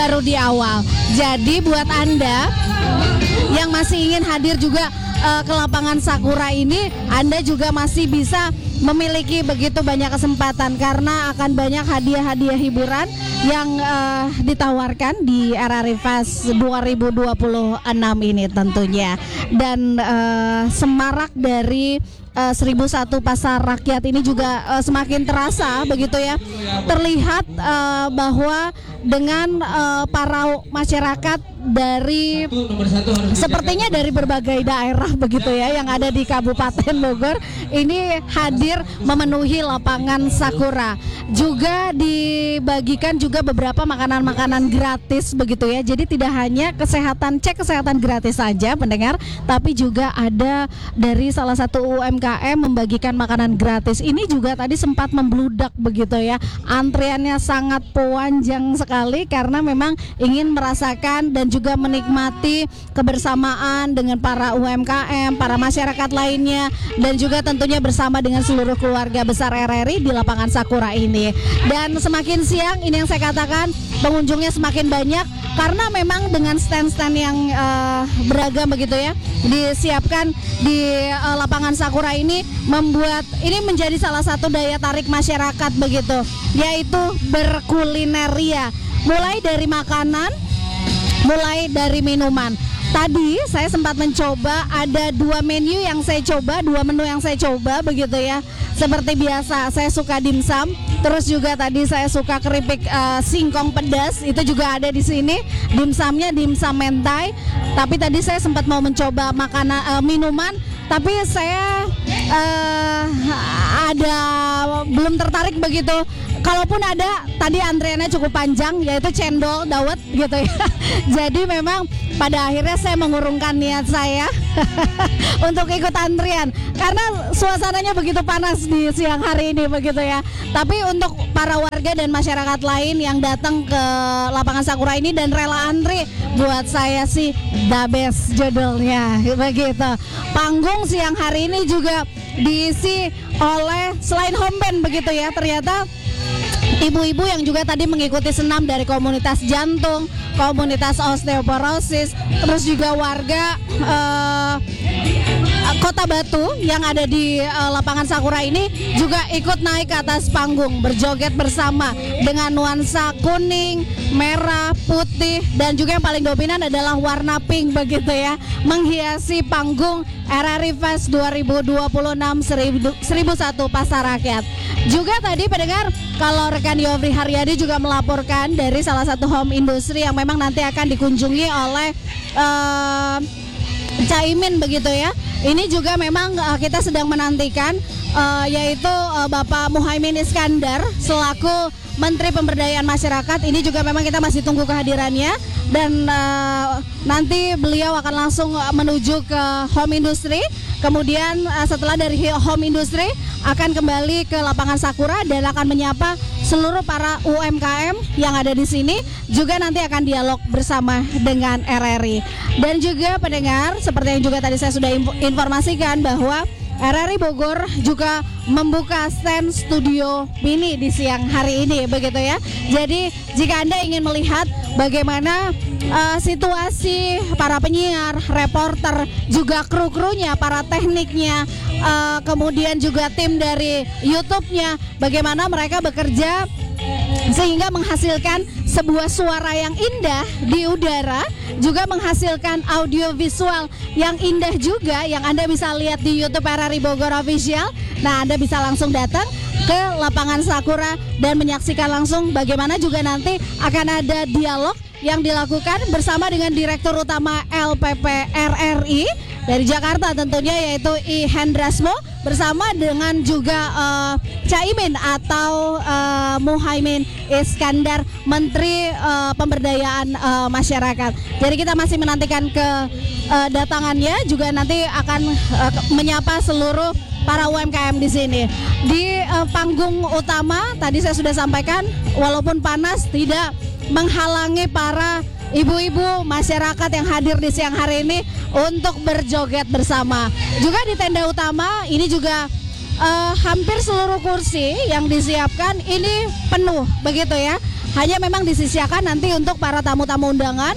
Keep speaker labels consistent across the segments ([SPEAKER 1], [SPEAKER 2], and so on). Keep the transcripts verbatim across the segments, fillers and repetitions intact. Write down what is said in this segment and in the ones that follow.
[SPEAKER 1] baru di awal. Jadi buat Anda yang masih ingin hadir juga uh, ke lapangan Sakura ini, Anda juga masih bisa memiliki begitu banyak kesempatan karena akan banyak hadiah-hadiah hiburan yang uh, ditawarkan di R R I Fest dua ribu dua puluh enam ini tentunya. Dan uh, semarak dari uh, seribu satu Pasar Rakyat ini juga uh, semakin terasa begitu ya. Terlihat uh, bahwa dengan uh, para masyarakat dari sepertinya dari berbagai daerah begitu ya yang ada di Kabupaten Bogor ini hadir memenuhi lapangan Sakura. Juga dibagikan juga beberapa makanan-makanan gratis begitu ya. Jadi tidak hanya kesehatan, cek kesehatan gratis saja pendengar, tapi juga ada dari salah satu U M K M membagikan makanan gratis. Ini juga tadi sempat membludak begitu ya. Antriannya sangat panjang sekali karena memang ingin merasakan dan juga menikmati kebersamaan dengan para U M K M, para masyarakat lainnya, dan juga tentunya bersama dengan seluruh keluarga besar R R I di lapangan Sakura ini. Dan semakin siang ini yang saya katakan pengunjungnya semakin banyak karena memang dengan stand-stand yang uh, beragam begitu ya disiapkan di uh, lapangan Sakura ini membuat ini menjadi salah satu daya tarik masyarakat begitu, yaitu berkulineria, mulai dari makanan, mulai dari minuman. Tadi saya sempat mencoba ada dua menu yang saya coba, dua menu yang saya coba begitu ya. Seperti biasa saya suka dimsum, terus juga tadi saya suka keripik uh, singkong pedas, itu juga ada di sini. Dimsumnya dimsum mentai. Tapi tadi saya sempat mau mencoba makanan uh, minuman, tapi saya uh, ada belum tertarik begitu. Kalaupun ada, tadi antreannya cukup panjang, yaitu cendol dawet gitu ya. Jadi memang pada akhirnya saya mengurungkan niat saya untuk ikut antrian karena suasananya begitu panas di siang hari ini begitu ya. Tapi untuk para warga dan masyarakat lain yang datang ke lapangan Sakura ini dan rela antri, buat saya sih the best judulnya begitu. Panggung siang hari ini juga diisi oleh selain home band begitu ya, ternyata ibu-ibu yang juga tadi mengikuti senam dari komunitas jantung, komunitas osteoporosis, terus juga warga uh, Kota Batu yang ada di uh, lapangan Sakura ini juga ikut naik ke atas panggung, berjoget bersama dengan nuansa kuning, merah, putih, dan juga yang paling dominan adalah warna pink begitu ya, menghiasi panggung R R I Fest dua ribu dua puluh enam seribu satu Pasar Rakyat. Juga tadi pendengar, kalau rekan Yofri Haryadi juga melaporkan dari salah satu home industry yang memang nanti akan dikunjungi oleh uh, Caimin begitu ya. Ini juga memang uh, kita sedang menantikan uh, yaitu uh, Bapak Muhaimin Iskandar selaku Menteri Pemberdayaan Masyarakat. Ini juga memang kita masih tunggu kehadirannya dan uh, nanti beliau akan langsung menuju ke home industry. Kemudian uh, setelah dari home industry akan kembali ke lapangan Sakura dan akan menyapa seluruh para U M K M yang ada di sini. Juga nanti akan dialog bersama dengan R R I. Dan juga pendengar, seperti yang juga tadi saya sudah informasikan bahwa R R I Bogor juga membuka stand studio mini di siang hari ini begitu ya. Jadi jika Anda ingin melihat bagaimana uh, situasi para penyiar, reporter, juga kru-krunya, para tekniknya, uh, kemudian juga tim dari YouTube-nya, bagaimana mereka bekerja sehingga menghasilkan sebuah suara yang indah di udara, juga menghasilkan audio visual yang indah juga yang Anda bisa lihat di YouTube R R I Bogor Official. Nah, Anda bisa langsung datang ke lapangan Sakura dan menyaksikan langsung bagaimana juga nanti akan ada dialog yang dilakukan bersama dengan Direktur Utama L P P R R I dari Jakarta tentunya, yaitu I Hendrasmo, bersama dengan juga uh, Caimin atau uh, Muhaimin Iskandar, Menteri uh, Pemberdayaan uh, Masyarakat. Jadi kita masih menantikan kedatangannya, uh, juga nanti akan uh, menyapa seluruh para U M K M di sini. Di uh, panggung utama tadi saya sudah sampaikan, walaupun panas tidak menghalangi para ibu-ibu masyarakat yang hadir di siang hari ini untuk berjoget bersama. Juga di tenda utama ini juga uh, hampir seluruh kursi yang disiapkan ini penuh begitu ya. hanya memang disisiakan nanti untuk para tamu-tamu undangan,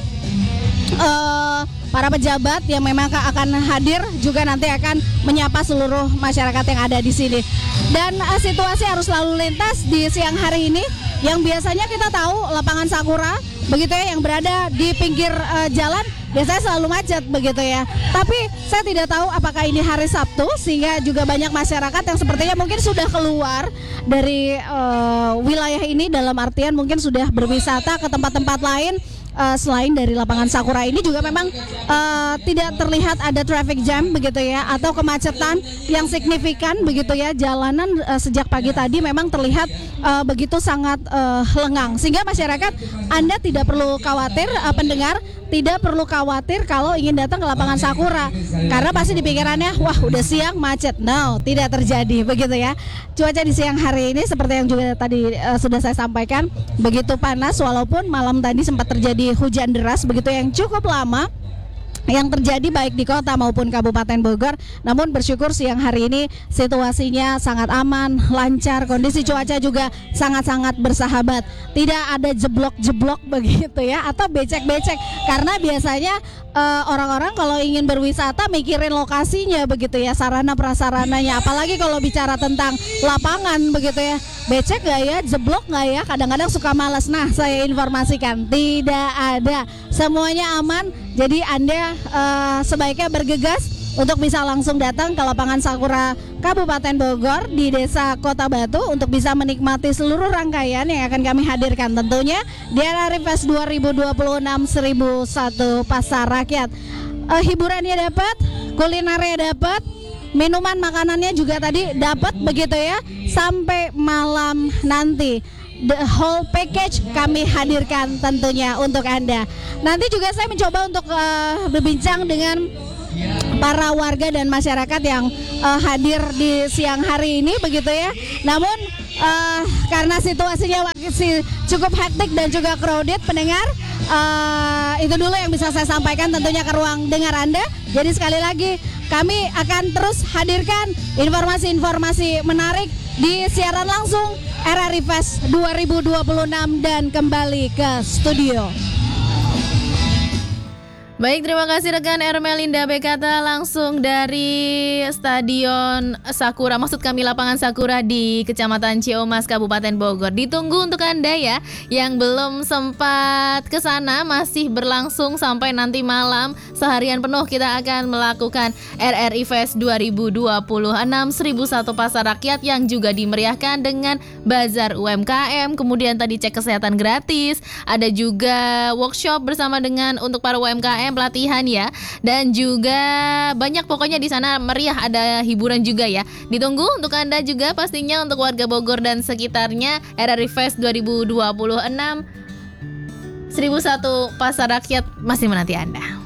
[SPEAKER 1] uh, para pejabat yang memang akan hadir juga nanti akan menyapa seluruh masyarakat yang ada di sini. Dan uh, situasi arus lalu lintas di siang hari ini yang biasanya kita tahu lapangan Sakura begitu ya, yang berada di pinggir uh, jalan biasanya selalu macet begitu ya. Tapi saya tidak tahu apakah ini hari Sabtu sehingga juga banyak masyarakat yang sepertinya mungkin sudah keluar dari uh, wilayah ini, dalam artian mungkin sudah berwisata ke tempat-tempat lain. Uh, selain dari lapangan Sakura ini juga memang uh, tidak terlihat ada traffic jam begitu ya, atau kemacetan yang signifikan begitu ya. Jalanan uh, sejak pagi tadi memang terlihat uh, begitu sangat uh, lengang, sehingga masyarakat Anda tidak perlu khawatir, uh, pendengar tidak perlu khawatir kalau ingin datang ke lapangan Sakura, karena pasti di pikirannya wah udah siang macet. No, tidak terjadi begitu ya. Cuaca di siang hari ini seperti yang juga tadi uh, sudah saya sampaikan, begitu panas, walaupun malam tadi sempat terjadi hujan deras begitu yang cukup lama yang terjadi baik di kota maupun Kabupaten Bogor. Namun bersyukur siang hari ini situasinya sangat aman, lancar, kondisi cuaca juga sangat-sangat bersahabat. Tidak ada jeblok-jeblok begitu ya, atau becek-becek, karena biasanya uh, orang-orang kalau ingin berwisata mikirin lokasinya begitu ya, sarana prasarananya, apalagi kalau bicara tentang lapangan begitu ya. Becek gak ya, jeblok gak ya, kadang-kadang suka malas. Nah, saya informasikan tidak ada, semuanya aman. Jadi Anda uh, sebaiknya bergegas untuk bisa langsung datang ke lapangan Sakura Kabupaten Bogor di Desa Kota Batu untuk bisa menikmati seluruh rangkaian yang akan kami hadirkan tentunya di R R I Fest dua ribu dua puluh enam seribu satu Pasar Rakyat. Uh, hiburannya dapat, kulinernya dapat, minuman makanannya juga tadi dapat begitu ya, sampai malam nanti. The whole package kami hadirkan tentunya untuk Anda. Nanti juga saya mencoba untuk uh, berbincang dengan para warga dan masyarakat yang uh, hadir di siang hari ini begitu ya. Namun uh, karena situasinya masih cukup hektik dan juga crowded, pendengar, uh, itu dulu yang bisa saya sampaikan tentunya ke ruang dengar Anda. Jadi sekali lagi kami akan terus hadirkan informasi-informasi menarik di siaran langsung R R I Fest dua ribu dua puluh enam dan kembali ke studio.
[SPEAKER 2] Baik, terima kasih rekan Ermelinda Bekata langsung dari Stadion Sakura, maksud kami lapangan Sakura di Kecamatan Ciamas, Kabupaten Bogor. Ditunggu untuk Anda ya yang belum sempat ke sana, masih berlangsung sampai nanti malam. Seharian penuh kita akan melakukan R R I Fest dua ribu dua puluh enam seribu satu Pasar Rakyat yang juga dimeriahkan dengan bazar U M K M, kemudian tadi cek kesehatan gratis, ada juga workshop bersama dengan untuk para U M K M, pelatihan ya, dan juga banyak pokoknya di sana meriah, ada hiburan juga ya. Ditunggu untuk Anda juga pastinya untuk warga Bogor dan sekitarnya. R R I Fest dua ribu dua puluh enam seribu satu Pasar Rakyat masih menanti Anda.